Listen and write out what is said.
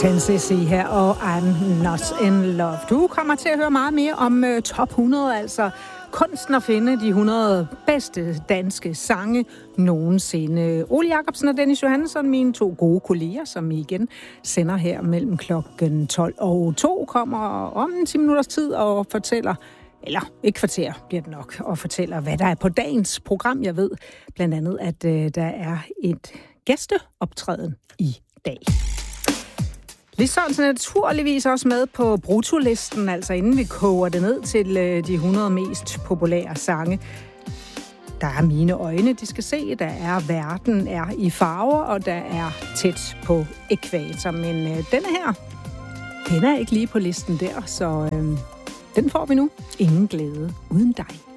10cc her og I'm Not In Love. Du kommer til at høre meget mere om top 100, altså kunsten at finde de 100 bedste danske sange nogensinde. Ole Jacobsen og Dennis Johansson, mine to gode kolleger, som I igen sender her mellem klokken 12 og 2, kommer om 10 minutters tid og fortæller, eller ikke kvarter bliver det nok, og fortæller, hvad der er på dagens program. Jeg ved blandt andet, at der er et gæsteoptræden i dag. Lisson er naturligvis også med på bruttolisten, altså inden vi koger det ned til de 100 mest populære sange. Der er Mine øjne, de skal se, der er Verden er i farver, og der er Tæt på ækvator. Men denne her, den er ikke lige på listen der, så den får vi nu. Ingen glæde uden dig.